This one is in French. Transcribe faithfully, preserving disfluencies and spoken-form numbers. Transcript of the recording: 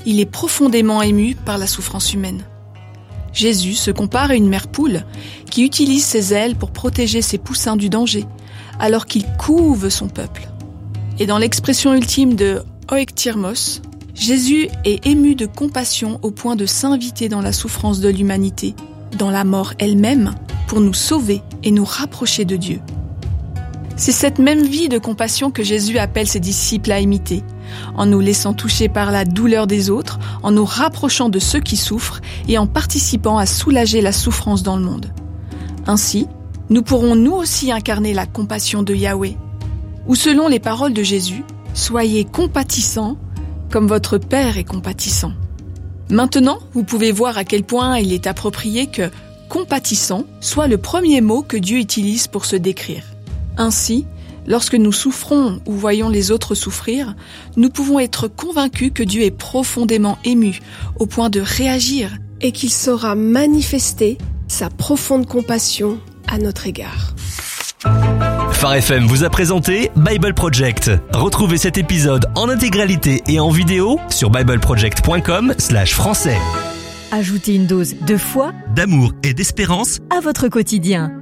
il est profondément ému par la souffrance humaine. Jésus se compare à une mère poule qui utilise ses ailes pour protéger ses poussins du danger, alors qu'il couve son peuple. Et dans l'expression ultime de oektirmos, Jésus est ému de compassion au point de s'inviter dans la souffrance de l'humanité, dans la mort elle-même, pour nous sauver et nous rapprocher de Dieu. C'est cette même vie de compassion que Jésus appelle ses disciples à imiter, en nous laissant toucher par la douleur des autres, en nous rapprochant de ceux qui souffrent et en participant à soulager la souffrance dans le monde. Ainsi, nous pourrons nous aussi incarner la compassion de Yahweh. Ou selon les paroles de Jésus, « Soyez compatissants comme votre Père est compatissant ». Maintenant, vous pouvez voir à quel point il est approprié que « compatissant » soit le premier mot que Dieu utilise pour se décrire. Ainsi, lorsque nous souffrons ou voyons les autres souffrir, nous pouvons être convaincus que Dieu est profondément ému au point de réagir et qu'il saura manifester sa profonde compassion à notre égard. Phare F M vous a présenté Bible Project. Retrouvez cet épisode en intégralité et en vidéo sur bible project point com slash français. Ajoutez une dose de foi, d'amour et d'espérance à votre quotidien.